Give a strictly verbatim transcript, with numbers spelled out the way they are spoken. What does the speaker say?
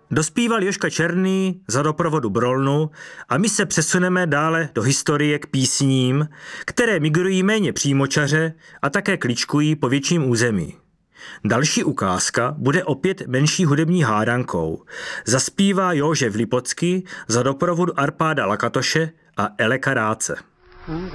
Dospíval Jožka Černý za doprovodu Brolnu a my se přesuneme dále do historie k písním, které migrují méně přímočaře a také kličkují po větším území. Další ukázka bude opět menší hudební hádankou. Zaspívá Jožef Lipocký za doprovodu Arpáda Lakatoše a Eleka Ráce.